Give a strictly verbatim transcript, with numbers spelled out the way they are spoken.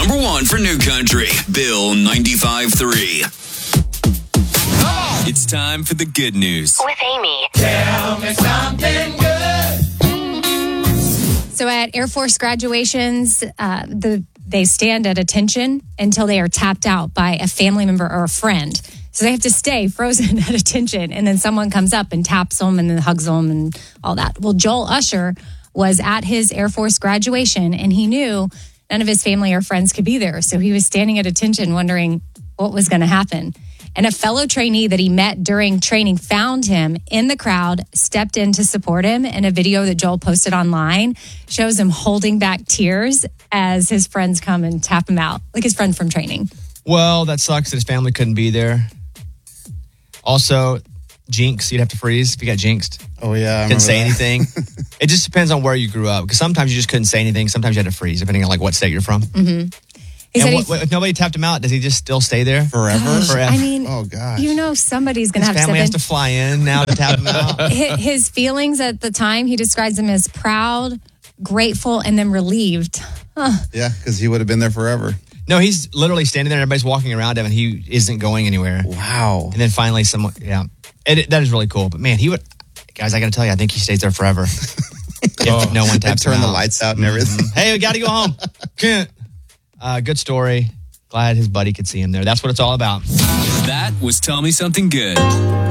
number one for New Country, Bill ninety-five three. It's time for the good news. With Amy. Tell me something good. So at Air Force graduations, uh, the they stand at attention until they are tapped out by a family member or a friend. So they have to stay frozen at attention, and then someone comes up and taps them and then hugs them and all that. Well, Joel Usher was at his Air Force graduation, and he knew none of his family or friends could be there. So he was standing at attention wondering what was going to happen. And a fellow trainee that he met during training found him in the crowd, stepped in to support him. And a video that Joel posted online shows him holding back tears as his friends come and tap him out, like his friend from training. Well, that sucks that his family couldn't be there. Also, jinx, you'd have to freeze if you got jinxed. Oh, yeah. I couldn't say that. anything. It just depends on where you grew up. Because sometimes you just couldn't say anything. Sometimes you had to freeze, depending on like what state you're from. Mm-hmm. He and said what, he, if nobody tapped him out, does he just still stay there? Forever? Gosh, Forever. I mean, oh, gosh. you know somebody's going to His have to family step has in. to fly in now to tap him out. His, his feelings at the time, he describes them as proud, grateful, and then relieved. Huh. Yeah, because he would have been there forever. No, he's literally standing there and everybody's walking around him and he isn't going anywhere. Wow. And then finally someone, yeah. And it, that is really cool. But man, he would, guys, I got to tell you, I think he stays there forever. If Oh, no one they taps him turn the out. lights out and everything. Hey, we got to go home. Can't. Uh, good story. Glad his buddy could see him there. That's what it's all about. That was Tell Me Something Good.